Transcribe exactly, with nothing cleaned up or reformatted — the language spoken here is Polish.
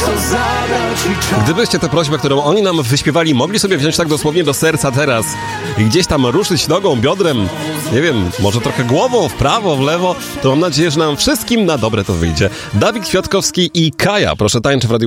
Gdybyście tę prośbę, którą oni nam wyśpiewali, mogli sobie wziąć tak dosłownie do serca teraz i gdzieś tam ruszyć nogą, biodrem, nie wiem, może trochę głową w prawo, w lewo, to mam nadzieję, że nam wszystkim na dobre to wyjdzie. Dawid Kwiatkowski i Kaja, proszę tańczy w Radiu